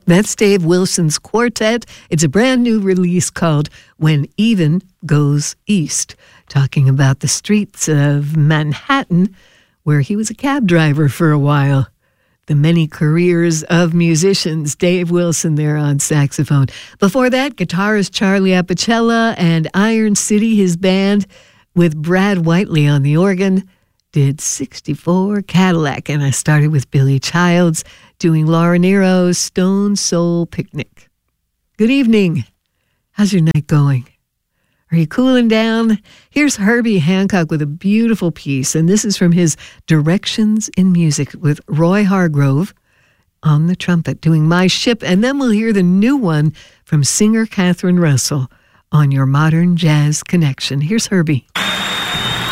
That's Dave Wilson's quartet. It's a brand new release called When Even Goes East, talking about the streets of Manhattan, where he was a cab driver for a while. The many careers of musicians. Dave Wilson there on saxophone. Before that, guitarist Charlie Apicella and Iron City, his band, with Brad Whiteley on the organ, did 64 Cadillac. And I started with Billy Childs doing Laura Nero's Stone Soul Picnic. Good evening. How's your night going? Are you cooling down? Here's Herbie Hancock with a beautiful piece, and this is from his Directions in Music with Roy Hargrove on the trumpet doing My Ship, and then we'll hear the new one from singer Catherine Russell on Your Modern Jazz Connection. Here's Herbie.